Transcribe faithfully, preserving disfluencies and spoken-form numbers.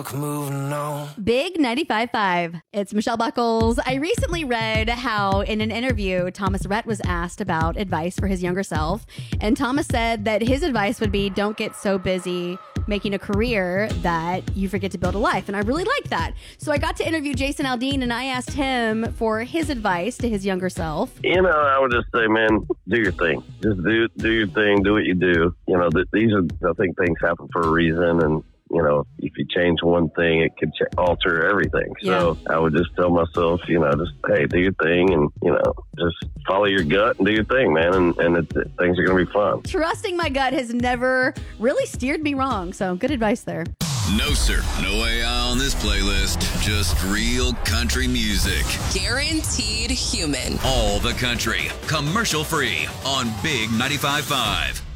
fuck moving on. Big ninety-five point five. It's Michelle Buckles. I recently read how in an interview, Thomas Rhett was asked about advice for his younger self. And Thomas said that his advice would be, don't get so busy making a career that you forget to build a life. And I really like that. So I got to interview Jason Aldean, and I asked him for his advice to his younger self. You know, I would just say, man, do your thing. Just do do your thing. Do what you do. You know, th- these are, I think things happen for a reason. And, you know, if you change one thing, it could ch- alter everything. So yeah. I would just tell myself, you know, just, hey, do your thing and, you know, just follow your gut and do your thing, man. And, and it, it, things are going to be fun. Trusting my gut has never really steered me wrong. So good advice there. No, sir. No A I on this playlist. Just real country music. Guaranteed human. All the country. Commercial free on Big ninety-five point five.